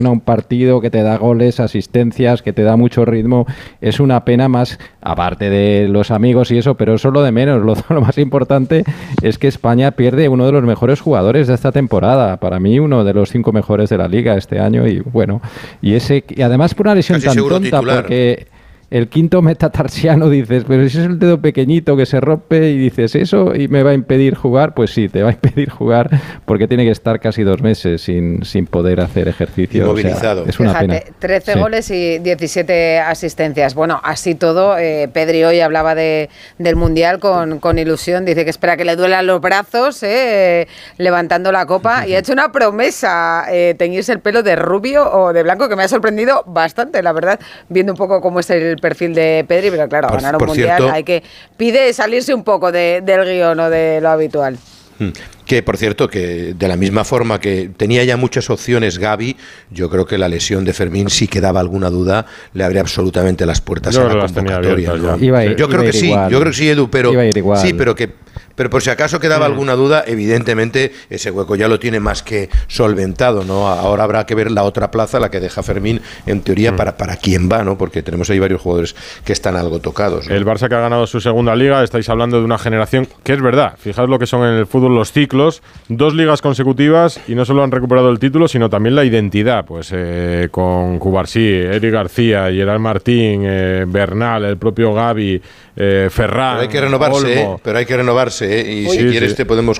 un partido, que te da goles, asistencias, que te da mucho ritmo. Es una pena más, aparte de los amigos y eso, pero eso es lo de menos. Lo más importante es que España pierde uno de los mejores jugadores de esta temporada. Para mí, uno de los 5 mejores de la Liga este año. Y bueno, y además por una lesión tan tonta, titular, porque el quinto metatarsiano, dices, pero si es el dedo pequeñito que se rompe, y dices, ¿eso y me va a impedir jugar? Pues sí, te va a impedir jugar, porque tiene que estar casi 2 meses sin poder hacer ejercicio. Inmovilizado. O sea, es una pena. 13 goles y 17 asistencias. Bueno, así todo, Pedri hoy hablaba del Mundial con ilusión. Dice que espera que le duelan los brazos, levantando la copa, y ha hecho una promesa, teñirse el pelo de rubio o de blanco, que me ha sorprendido bastante, la verdad, viendo un poco cómo es el perfil de Pedri, pero claro, ganar un Mundial pide salirse un poco del guión o de lo habitual. Que, por cierto, que de la misma forma que tenía ya muchas opciones Gavi, yo creo que la lesión de Fermín, si quedaba alguna duda, le abría absolutamente las puertas a la convocatoria, ¿no? Yo creo que sí, Edu, pero sí, pero por si acaso quedaba alguna duda, evidentemente ese hueco ya lo tiene más que solventado, ¿no? Ahora habrá que ver la otra plaza, la que deja Fermín, en teoría, para quién va, ¿no? Porque tenemos ahí varios jugadores que están algo tocados, ¿no? El Barça, que ha ganado su segunda liga, estáis hablando de una generación que es verdad. Fijaos lo que son en el fútbol los ciclos, 2 ligas consecutivas, y no solo han recuperado el título, sino también la identidad, pues con Cubarsí, Eric García, Gerard Martín, Bernal, el propio Gavi, Ferran, pero hay que renovarse, y si quieres te podemos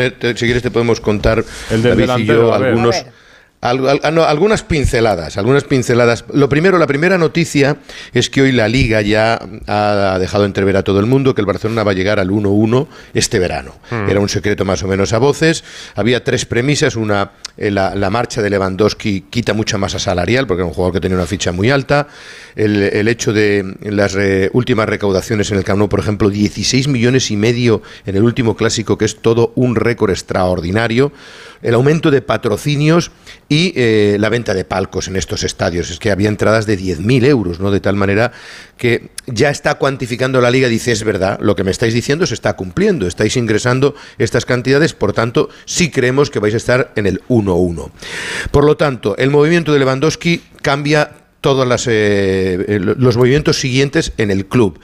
contar el del delantero, algunas pinceladas. La primera noticia es que hoy la Liga ya ha dejado entrever a todo el mundo que el Barcelona va a llegar al 1-1 este verano. Era un secreto más o menos a voces. Había 3 premisas. Una, la marcha de Lewandowski quita mucha masa salarial, porque era un jugador que tenía una ficha muy alta. El hecho de las últimas recaudaciones en el Camp Nou, por ejemplo, 16,5 millones en el último clásico, que es todo un récord extraordinario. El aumento de patrocinios y la venta de palcos en estos estadios. Es que había entradas de 10.000 euros, ¿no? De tal manera que ya está cuantificando la Liga, dice, es verdad, lo que me estáis diciendo se está cumpliendo, estáis ingresando estas cantidades, por tanto, sí creemos que vais a estar en el 1-1. Por lo tanto, el movimiento de Lewandowski cambia todos los movimientos siguientes en el club.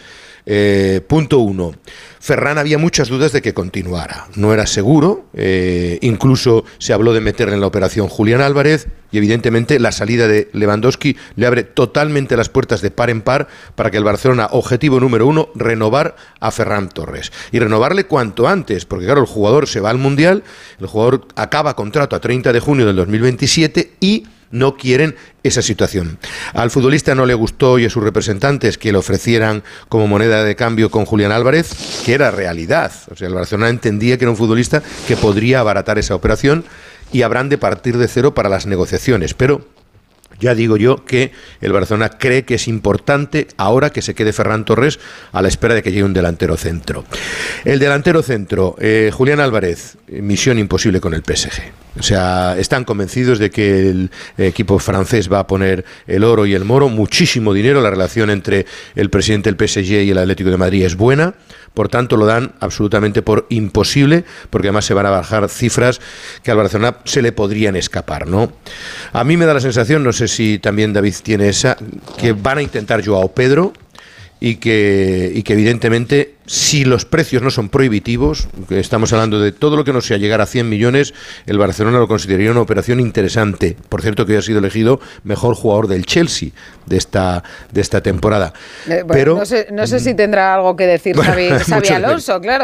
Punto 1. Ferran, había muchas dudas de que continuara. No era seguro, incluso se habló de meterle en la operación Julián Álvarez, y evidentemente la salida de Lewandowski le abre totalmente las puertas de par en par para que el Barcelona, objetivo número 1, renovar a Ferran Torres. Y renovarle cuanto antes, porque claro, el jugador se va al Mundial, el jugador acaba contrato a 30 de junio del 2027 y no quieren esa situación. Al futbolista no le gustó, y a sus representantes, que le ofrecieran como moneda de cambio con Julián Álvarez, que era realidad. O sea, el Barcelona entendía que era un futbolista que podría abaratar esa operación, y habrán de partir de cero para las negociaciones. Pero ya digo yo que el Barcelona cree que es importante ahora que se quede Ferran Torres a la espera de que llegue un delantero centro. El delantero centro, Julián Álvarez, misión imposible con el PSG. O sea, están convencidos de que el equipo francés va a poner el oro y el moro, muchísimo dinero. La relación entre el presidente del PSG y el Atlético de Madrid es buena. Por tanto, lo dan absolutamente por imposible, porque además se van a bajar cifras que al Barcelona se le podrían escapar, ¿no? A mí me da la sensación, no sé si también David tiene esa, que van a intentar Joao Pedro, y que evidentemente, si los precios no son prohibitivos, que estamos hablando de todo lo que no sea llegar a 100 millones, el Barcelona lo consideraría una operación interesante. Por cierto, que hoy ha sido elegido mejor jugador del Chelsea de esta temporada. Bueno, pero no sé si tendrá algo que decir Xabi Alonso, claro.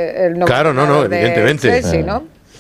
Evidentemente. Chelsea, ¿no?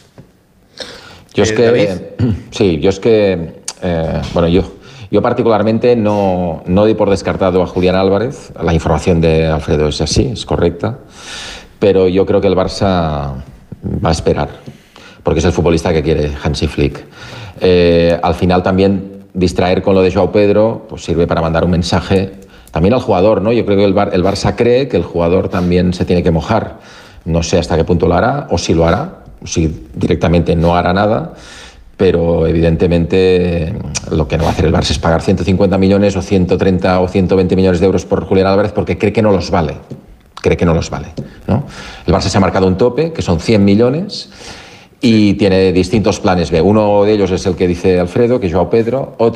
Yo particularmente no doy por descartado a Julián Álvarez. La información de Alfredo es así, es correcta, pero yo creo que el Barça va a esperar, porque es el futbolista que quiere Hansi Flick. Al final también distraer con lo de Joao Pedro pues sirve para mandar un mensaje también al jugador, ¿no? Yo creo que el Barça cree que el jugador también se tiene que mojar. No sé hasta qué punto lo hará, o si lo hará, o si directamente no hará nada. Pero evidentemente lo que no va a hacer el Barça es pagar 150 millones o 130 o 120 millones de euros por Julián Álvarez, porque cree que no los vale, ¿no? El Barça se ha marcado un tope, que son 100 millones, y tiene distintos planes B. Uno de ellos es el que dice Alfredo, que es Joao Pedro.